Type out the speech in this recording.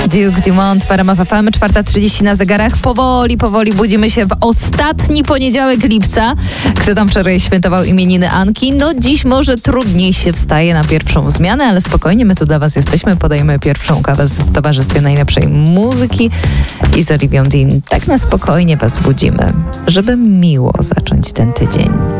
Duke Dumont, Parama FM, 4:30 na zegarach. Powoli budzimy się w ostatni poniedziałek lipca. Kto tam wczoraj świętował imieniny Anki? No dziś może trudniej się wstaje na pierwszą zmianę, ale spokojnie, my tu dla was jesteśmy. Podajemy pierwszą kawę w towarzystwie najlepszej muzyki i z Oliwią Dean. Tak na spokojnie was budzimy, żeby miło zacząć ten tydzień.